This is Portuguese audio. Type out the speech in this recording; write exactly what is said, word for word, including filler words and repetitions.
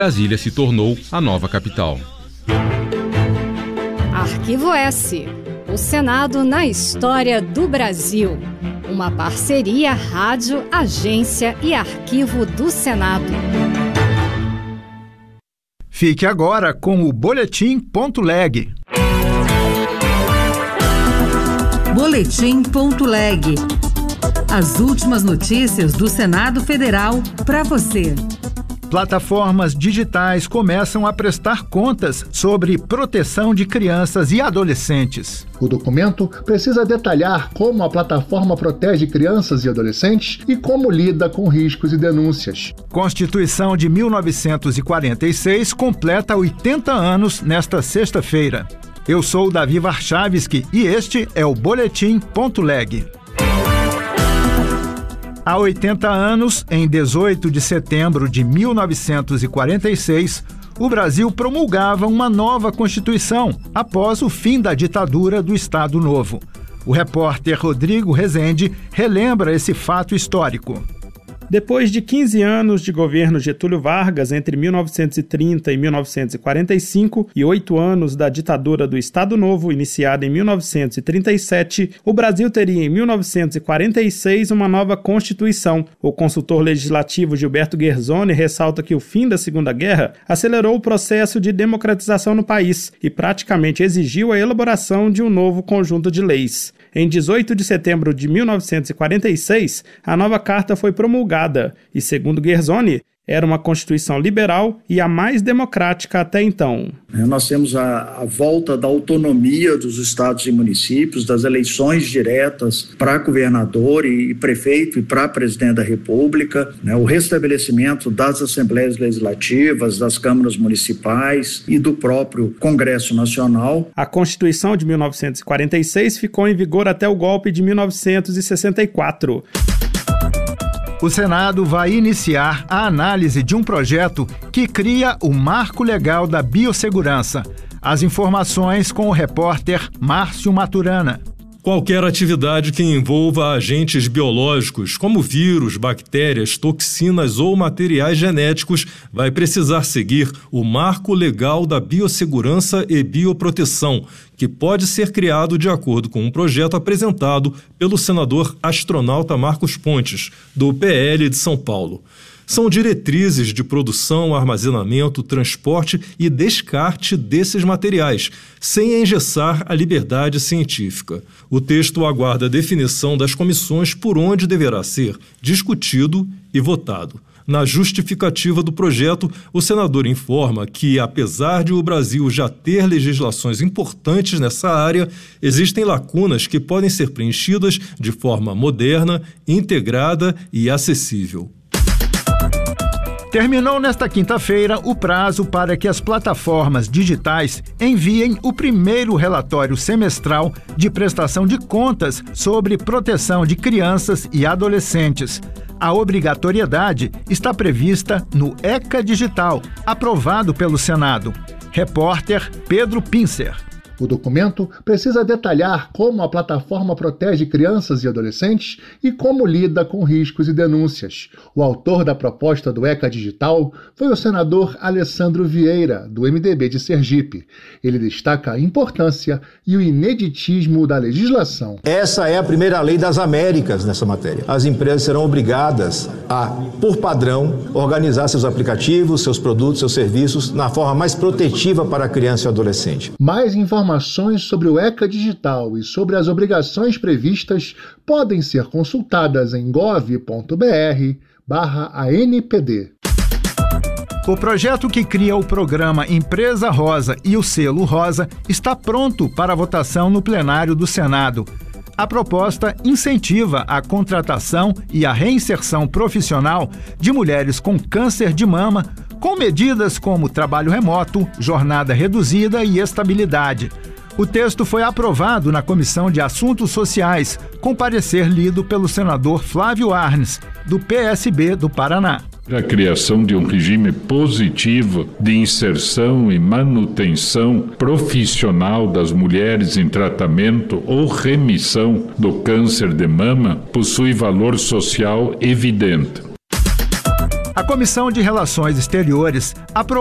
Brasília se tornou a nova capital. Arquivo S. O Senado na história do Brasil. Uma parceria Rádio, Agência e Arquivo do Senado. Fique agora com o Boletim.leg. Boletim.leg. As últimas notícias do Senado Federal para você. Plataformas digitais começam a prestar contas sobre proteção de crianças e adolescentes. O documento precisa detalhar como a plataforma protege crianças e adolescentes e como lida com riscos e denúncias. Constituição de mil novecentos e quarenta e seis completa oitenta anos nesta sexta-feira. Eu sou Davi Warchavski e este é o Boletim.leg. Há oitenta anos, em dezoito de setembro de mil novecentos e quarenta e seis, o Brasil promulgava uma nova Constituição após o fim da ditadura do Estado Novo. O repórter Rodrigo Rezende relembra esse fato histórico. Depois de quinze anos de governo Getúlio Vargas, entre mil novecentos e trinta e mil novecentos e quarenta e cinco, e oito anos da ditadura do Estado Novo, iniciada em mil novecentos e trinta e sete, o Brasil teria em mil novecentos e quarenta e seis uma nova Constituição. O consultor legislativo Gilberto Guerzoni ressalta que o fim da Segunda Guerra acelerou o processo de democratização no país e praticamente exigiu a elaboração de um novo conjunto de leis. Em dezoito de setembro de mil novecentos e quarenta e seis, a nova Carta foi promulgada e, segundo Guerzoni, era uma Constituição liberal e a mais democrática até então. Nós temos a, a volta da autonomia dos estados e municípios, das eleições diretas para governador e, e prefeito e para presidente da República, né, o restabelecimento das assembleias legislativas, das câmaras municipais e do próprio Congresso Nacional. A Constituição de mil novecentos e quarenta e seis ficou em vigor até o golpe de mil novecentos e sessenta e quatro. O Senado vai iniciar a análise de um projeto que cria o Marco Legal da Biossegurança. As informações com o repórter Márcio Maturana. Qualquer atividade que envolva agentes biológicos, como vírus, bactérias, toxinas ou materiais genéticos, vai precisar seguir o Marco Legal da Biossegurança e Bioproteção, que pode ser criado de acordo com um projeto apresentado pelo senador astronauta Marcos Pontes, do P L de São Paulo. São diretrizes de produção, armazenamento, transporte e descarte desses materiais, sem engessar a liberdade científica. O texto aguarda a definição das comissões por onde deverá ser discutido e votado. Na justificativa do projeto, o senador informa que, apesar de o Brasil já ter legislações importantes nessa área, existem lacunas que podem ser preenchidas de forma moderna, integrada e acessível. Terminou nesta quinta-feira o prazo para que as plataformas digitais enviem o primeiro relatório semestral de prestação de contas sobre proteção de crianças e adolescentes. A obrigatoriedade está prevista no ECA Digital, aprovado pelo Senado. Repórter Pedro Pincer. O documento precisa detalhar como a plataforma protege crianças e adolescentes e como lida com riscos e denúncias. O autor da proposta do ECA Digital foi o senador Alessandro Vieira, do M D B de Sergipe. Ele destaca a importância e o ineditismo da legislação. Essa é a primeira lei das Américas nessa matéria. As empresas serão obrigadas a, por padrão, organizar seus aplicativos, seus produtos, seus serviços na forma mais protetiva para a criança e o adolescente. Mais informações Informações sobre o ECA Digital e sobre as obrigações previstas podem ser consultadas em gov.br barra ANPD. O projeto que cria o programa Empresa Rosa e o selo Rosa está pronto para votação no plenário do Senado. A proposta incentiva a contratação e a reinserção profissional de mulheres com câncer de mama, com medidas como trabalho remoto, jornada reduzida e estabilidade. O texto foi aprovado na Comissão de Assuntos Sociais, com parecer lido pelo senador Flávio Arnes, do P S B do Paraná. A criação de um regime positivo de inserção e manutenção profissional das mulheres em tratamento ou remissão do câncer de mama possui valor social evidente. A Comissão de Relações Exteriores aprovou